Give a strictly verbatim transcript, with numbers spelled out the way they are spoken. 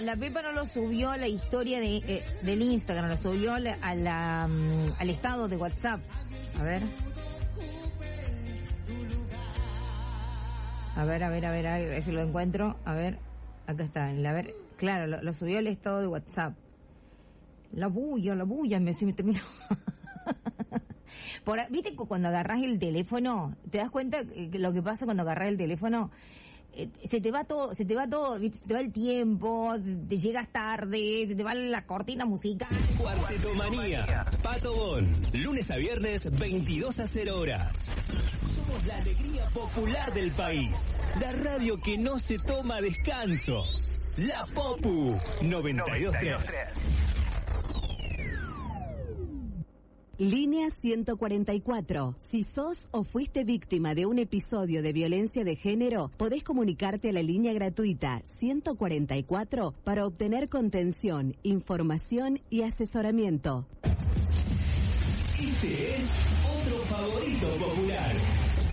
la Pepa no lo subió a la historia de eh, del Instagram, lo subió a la, a la um, al estado de WhatsApp. A ver. A ver, a ver, a ver, a ver si lo encuentro. A ver, acá está. A ver, claro, lo, lo subió al estado de WhatsApp. La bulla, la bulla, me, se me terminó. Por, ¿viste cuando agarrás el teléfono? ¿Te das cuenta que lo que pasa cuando agarrás el teléfono? Eh, se te va todo, se te va todo, ¿viste? Se te va el tiempo, te llegas tarde, se te va la cortina musical. Cuartetomanía, Pato Bon, lunes a viernes, veintidós a cero horas. Somos la alegría popular del país. La radio que no se toma descanso. La Popu noventa y dos punto tres. Línea ciento cuarenta y cuatro. Si sos o fuiste víctima de un episodio de violencia de género, podés comunicarte a la línea gratuita ciento cuarenta y cuatro para obtener contención, información y asesoramiento. Este es otro favorito popular.